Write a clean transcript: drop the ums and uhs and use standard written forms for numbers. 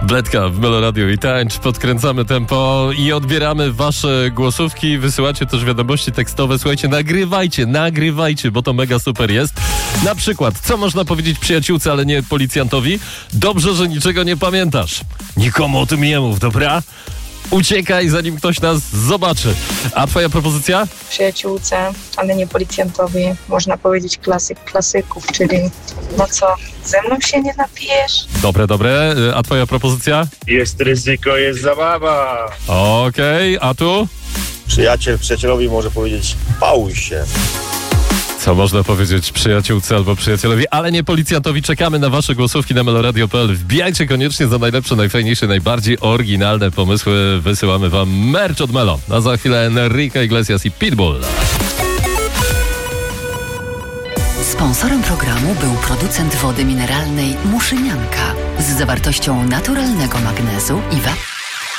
Bledka w Melo Radio i tańcz, podkręcamy tempo i odbieramy wasze głosówki, wysyłacie też wiadomości tekstowe. Słuchajcie, nagrywajcie, bo to mega super jest. Na przykład, co można powiedzieć przyjaciółce, ale nie policjantowi? Dobrze, że niczego nie pamiętasz. Nikomu o tym nie mów, dobra? Uciekaj, zanim ktoś nas zobaczy. A twoja propozycja? Przyjaciółce, ale nie policjantowi. Można powiedzieć klasyk klasyków, czyli no co, ze mną się nie napijesz? Dobre. A twoja propozycja? Jest ryzyko, jest zabawa. Okej, a tu? Przyjaciel przyjacielowi może powiedzieć: pałuj się. Co można powiedzieć przyjaciółce albo przyjacielowi, ale nie policjantowi? Czekamy na wasze głosówki na meloradio.pl. Wbijajcie koniecznie za najlepsze, najfajniejsze, najbardziej oryginalne pomysły. Wysyłamy wam merch od Melo. A za chwilę Enrique Iglesias i Pitbull. Sponsorem programu był producent wody mineralnej Muszynianka z zawartością naturalnego magnezu i wapnia.